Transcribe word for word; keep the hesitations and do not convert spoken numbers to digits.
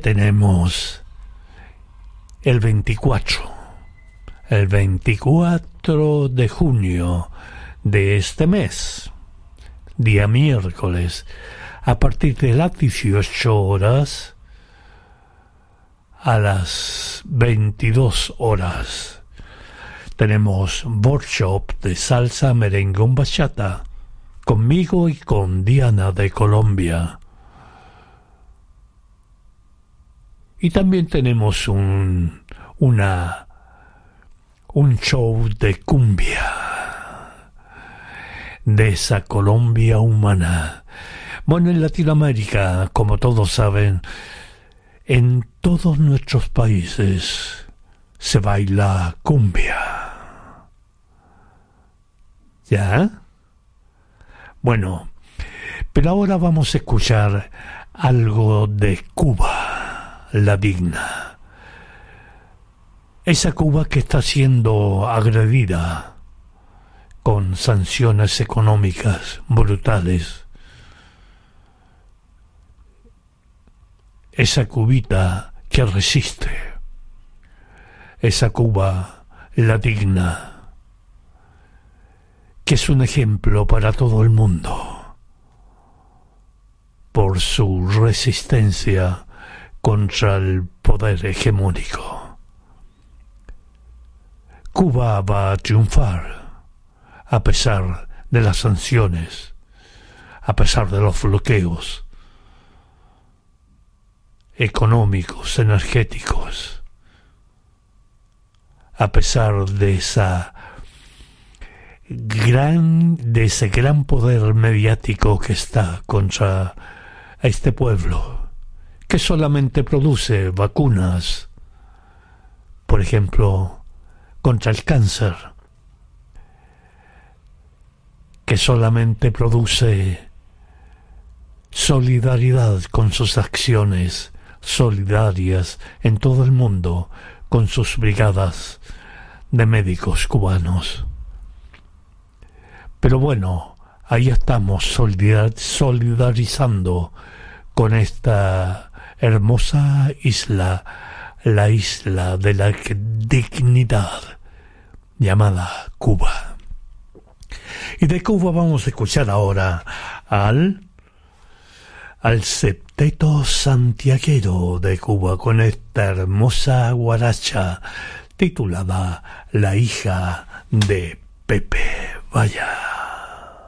tenemos el veinticuatro, el veinticuatro de junio de este mes, día miércoles, a partir de las dieciocho horas a las veintidós horas. Tenemos workshop de salsa, merengue, bachata, conmigo y con Diana de Colombia. Y también tenemos un, una, un show de cumbia, de esa Colombia humana. Bueno, en Latinoamérica, como todos saben, en todos nuestros países se baila cumbia. ¿Ya? Bueno, pero ahora vamos a escuchar algo de Cuba, la digna. Esa Cuba que está siendo agredida con sanciones económicas brutales. Esa cubita que resiste. Esa Cuba, la digna, que es un ejemplo para todo el mundo por su resistencia contra el poder hegemónico. Cuba va a triunfar a pesar de las sanciones, a pesar de los bloqueos económicos, energéticos, a pesar de esa gran, de ese gran poder mediático que está contra este pueblo, que solamente produce vacunas, por ejemplo, contra el cáncer, que solamente produce solidaridad con sus acciones solidarias en todo el mundo, con sus brigadas de médicos cubanos. Pero bueno, ahí estamos solidar- solidarizando con esta hermosa isla, la isla de la dignidad llamada Cuba. Y de Cuba vamos a escuchar ahora al, al septeto santiaguero de Cuba con esta hermosa guaracha titulada La hija de Pepe. Vaya.